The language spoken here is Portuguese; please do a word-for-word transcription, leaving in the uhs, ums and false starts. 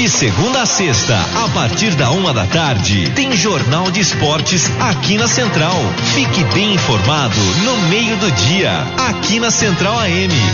segunda a sexta, a partir da uma da tarde, tem Jornal de Esportes aqui na Central. Fique bem informado no meio do dia, aqui na Central A M.